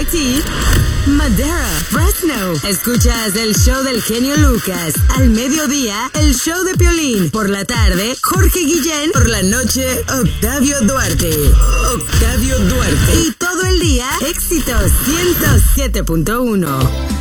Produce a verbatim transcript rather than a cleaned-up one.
Manatí, Madera, Fresno. Escuchas el show del genio Lucas. Al mediodía, el show de Piolín. Por la tarde, Jorge Guillén. Por la noche, Octavio Duarte. Octavio Duarte. Y todo el día, éxitos ciento siete punto uno.